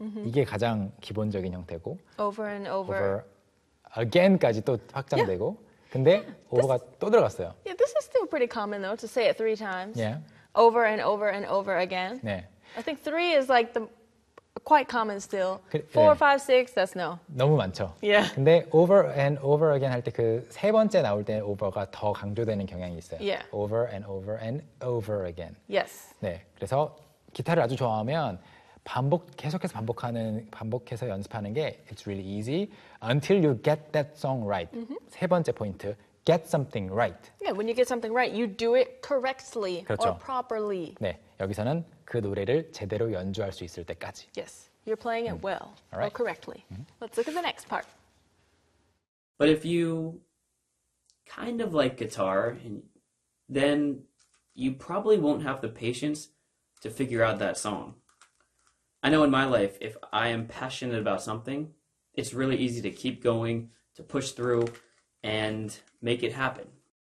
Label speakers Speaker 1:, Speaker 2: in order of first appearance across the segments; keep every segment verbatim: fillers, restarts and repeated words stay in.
Speaker 1: Mm-hmm. 이게 가장 기본적인 형태고
Speaker 2: Over and over.
Speaker 1: over again까지 또 확장되고 yeah. 근데 yeah, over가
Speaker 2: this,
Speaker 1: 또 들어갔어요.
Speaker 2: Yeah, this is still pretty common though to say it three times.
Speaker 1: Yeah.
Speaker 2: Over and over and over again.
Speaker 1: 네.
Speaker 2: I think three is like the quite common still.
Speaker 1: 그,
Speaker 2: Four,
Speaker 1: 네.
Speaker 2: five, six, that's no.
Speaker 1: 너무 많죠.
Speaker 2: Yeah.
Speaker 1: 근데 over and over again 할 때 그 세 번째 나올 때 over가 더 강조되는 경향이 있어요.
Speaker 2: Yeah.
Speaker 1: Over and over and over again.
Speaker 2: Yes.
Speaker 1: 네. 그래서 기타를 아주 좋아하면 반복 계속해서 반복하는 반복해서 연습하는 게 it's really easy until you get that song right. Mm-hmm. 세 번째 포인트. Get something right.
Speaker 2: Yeah, when you get something right, you do it correctly
Speaker 1: 그렇죠.
Speaker 2: or properly.
Speaker 1: 네, 여기서는 그 노래를 제대로 연주할 수 있을 때까지.
Speaker 2: Yes, you're playing it well
Speaker 1: All right.
Speaker 2: or correctly. Mm-hmm. Let's look at the next part.
Speaker 3: But if you kind of like guitar, then you probably won't have the patience to figure out that song. I know in my life, if I am passionate about something, it's really easy to keep going, to push through, and make it happen.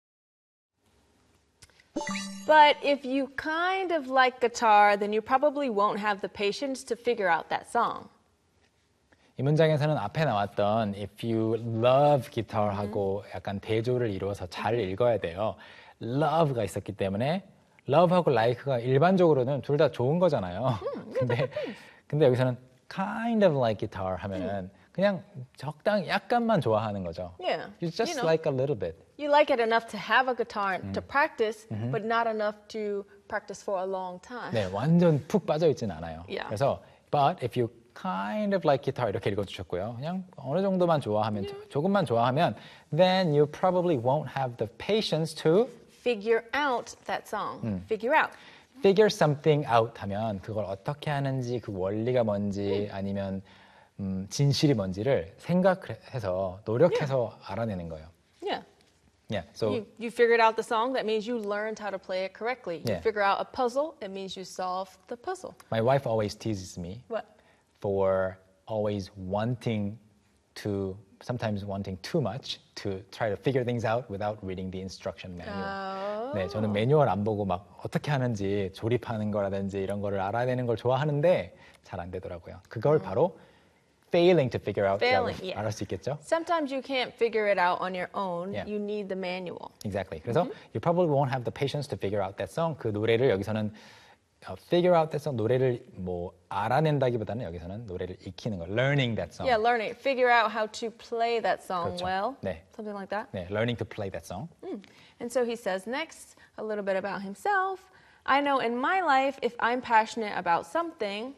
Speaker 2: But if you kind of like guitar, then you probably won't have the patience to figure out that song.
Speaker 1: 이 문장에서는 앞에 나왔던 if you love guitar 하고 mm-hmm. 약간 대조를 이루어서 잘 읽어야 돼요. love가 있었기 때문에 love하고 like가 일반적으로는 둘 다 좋은 거잖아요.
Speaker 2: 음,
Speaker 1: 근데 근데 여기서는 kind of like guitar 하면은 음. 그냥 적당 약간만 좋아하는 거죠.
Speaker 2: Yeah.
Speaker 1: You just
Speaker 2: you know,
Speaker 1: like a little bit.
Speaker 2: You like it enough to have a guitar
Speaker 1: 음.
Speaker 2: to practice,
Speaker 1: mm-hmm.
Speaker 2: but not enough to practice for a long time.
Speaker 1: 네, 완전 푹 빠져 있진 않아요.
Speaker 2: Yeah.
Speaker 1: 그래서 but if you kind of like guitar 이렇게 읽어주셨고요. 그냥 어느 정도만 좋아하면 yeah. 조금만 좋아하면 then you probably won't have the patience to
Speaker 2: figure out that song.
Speaker 1: 음.
Speaker 2: Figure out.
Speaker 1: Figure something out 하면 그걸 어떻게 하는지 그 원리가 뭔지
Speaker 2: 음.
Speaker 1: 아니면 음, 진실이 뭔지를 생각해서 노력해서 yeah. 알아내는 거예요.
Speaker 2: Yeah.
Speaker 1: Yeah. So
Speaker 2: you, you figured out the song. That means you learned how to play it correctly.
Speaker 1: Yeah.
Speaker 2: You figure out a puzzle. It means you solved the puzzle.
Speaker 1: My wife always teases me.
Speaker 2: What?
Speaker 1: For always wanting to, sometimes wanting too much to try to figure things out without reading the instruction manual.
Speaker 2: Oh.
Speaker 1: 네, 저는 매뉴얼 안 보고 막 어떻게 하는지 조립하는 거라든지 이런 거를 알아내는 걸 좋아하는데 잘 안 되더라고요. 그걸
Speaker 2: 음.
Speaker 1: 바로 failing to figure out
Speaker 2: Failing,
Speaker 1: 라고
Speaker 2: yeah.
Speaker 1: 말할 수 있겠죠?
Speaker 2: Sometimes you can't figure it out on your own.
Speaker 1: Yeah.
Speaker 2: You need the manual.
Speaker 1: Exactly. 그래서
Speaker 2: Mm-hmm.
Speaker 1: you probably won't have the patience to figure out that song. 그 노래를 여기서는 Uh, figure out that song 노래를 뭐 알아낸다기보다는 여기서는 노래를 익히는 거 learning that song.
Speaker 2: Yeah, learning. Figure out how to play that song
Speaker 1: 그렇죠.
Speaker 2: well.
Speaker 1: 네.
Speaker 2: Something like that.
Speaker 1: 네, learning to play that song.
Speaker 2: Mm. And so he says next a little bit about himself. I know in my life if I'm passionate about something.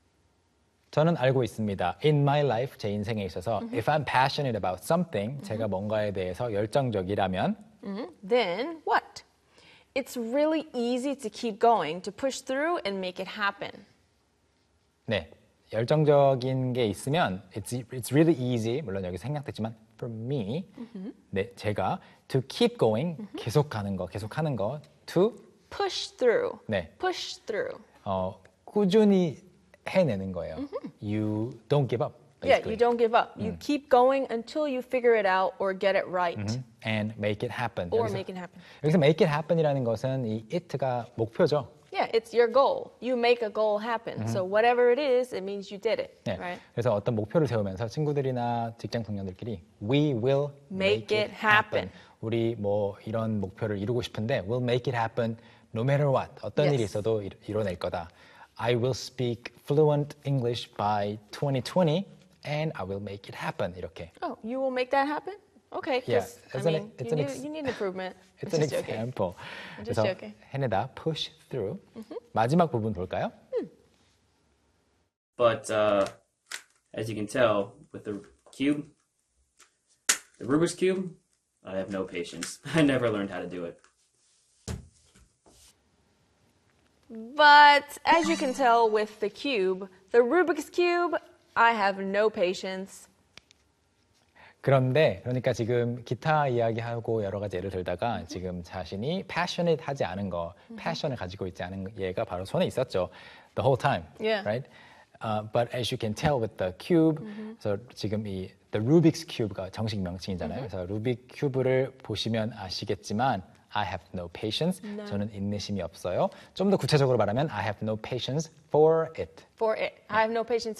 Speaker 1: 저는 알고 있습니다. In my life 제 인생에 있어서 mm-hmm. if I'm passionate about something mm-hmm. 제가 뭔가에 대해서 열정적이라면
Speaker 2: mm-hmm. then what? It's really easy to keep going, to push through and make it happen.
Speaker 1: 네, 열정적인 게 있으면 it's, it's really easy, 물론 여기 생략됐지만 for me, mm-hmm. 네, 제가 to keep going, mm-hmm. 계속 가는 거, 계속 하는 거, to
Speaker 2: push through,
Speaker 1: 네,
Speaker 2: push through.
Speaker 1: 어, 꾸준히 해내는 거예요. Mm-hmm. You don't give up. Basically.
Speaker 2: Yeah, you don't give up. You
Speaker 1: 음.
Speaker 2: keep going until you figure it out or get it right.
Speaker 1: Mm-hmm. And make it happen.
Speaker 2: Or
Speaker 1: 여기서,
Speaker 2: make it happen.
Speaker 1: 여기서 make it happen이라는 것은 이 it가 목표죠.
Speaker 2: Yeah, it's your goal. You make a goal happen. Mm-hmm. So whatever it is, it means you did it.
Speaker 1: 네,
Speaker 2: right?
Speaker 1: 그래서 어떤 목표를 세우면서 친구들이나 직장 동료들끼리 we will
Speaker 2: make, make it happen.
Speaker 1: happen. 우리 뭐 이런 목표를 이루고 싶은데 we'll make it happen no matter what. 어떤
Speaker 2: yes.
Speaker 1: 일이 있어도 이루, 이뤄낼 거다. I will speak fluent English by twenty twenty and I will make it happen. 이렇게.
Speaker 2: Oh, you will make that happen? Okay,
Speaker 1: Yeah,
Speaker 2: I
Speaker 1: it's
Speaker 2: mean,
Speaker 1: an, it's
Speaker 2: you,
Speaker 1: an
Speaker 2: need,
Speaker 1: ex-
Speaker 2: you need improvement.
Speaker 1: It's
Speaker 2: I'm
Speaker 1: an
Speaker 2: just joking.
Speaker 1: example.
Speaker 2: I'm just
Speaker 1: 그래서
Speaker 2: joking.
Speaker 1: 해내다 push through. Mm-hmm. 마지막 부분 볼까요?
Speaker 2: Hmm.
Speaker 3: But uh, as you can tell with the cube, the Rubik's Cube, I have no patience. I never learned how to do it.
Speaker 2: But as you can tell with the cube, the Rubik's Cube, I have no patience.
Speaker 1: 그런데 그러니까 지금 기타 이야기하고 여러 가지 예를 들다가 mm-hmm. 지금 자신이 passionate 하지 않은 거, mm-hmm. passion을 가지고 있지 않은 얘가 바로 손에 있었죠. The whole time,
Speaker 2: yeah.
Speaker 1: right? Uh, but as you can tell with the cube,
Speaker 2: mm-hmm.
Speaker 1: so 지금 이 the Rubik's Cube가 정식 명칭이잖아요.
Speaker 2: Mm-hmm.
Speaker 1: 그래서 루빅 큐브를 보시면 아시겠지만 I have no patience.
Speaker 2: No.
Speaker 1: 저는 인내심이 없어요. 좀 더 구체적으로 말하면 I have no patience for it.
Speaker 2: For it. I have no patience